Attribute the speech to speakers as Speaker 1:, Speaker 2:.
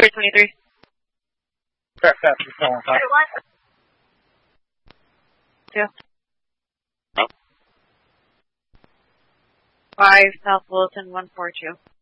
Speaker 1: 323.
Speaker 2: Correct, that's still on top.
Speaker 1: 2. 5 South Wilton 142.